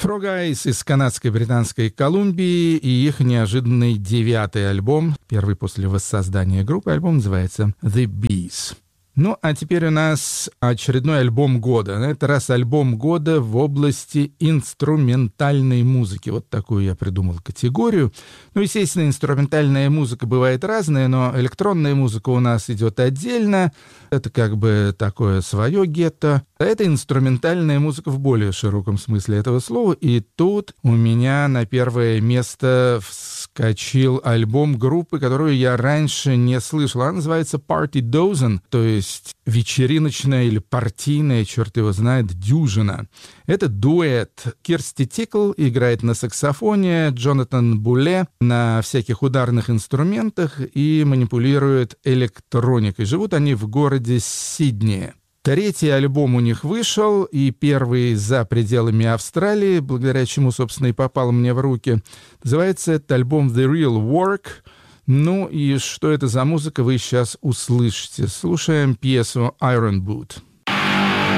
Frog Eyes из канадской Британской Колумбии и их неожиданный 9-й альбом, первый после воссоздания группы. Альбом называется «The Bees». Ну, а теперь у нас очередной альбом года. На этот раз альбом года в области инструментальной музыки. Вот такую я придумал категорию. Ну, естественно, инструментальная музыка бывает разная, но электронная музыка у нас идет отдельно. Это как бы такое свое гетто. Это инструментальная музыка в более широком смысле этого слова. И тут у меня на первое место вскочил альбом группы, которую я раньше не слышал. Она называется Party Dozen, то есть вечериночная или партийная, черт его знает, дюжина. Это дуэт. Кирсти Тикл играет на саксофоне, Джонатан Буле на всяких ударных инструментах и манипулирует электроникой. Живут они в городе Сиднее. Третий альбом у них вышел, и первый за пределами Австралии, благодаря чему, собственно, и попал мне в руки. Называется этот альбом «The Real Work». Ну и что это за музыка, вы сейчас услышите. Слушаем пьесу «Iron Boot».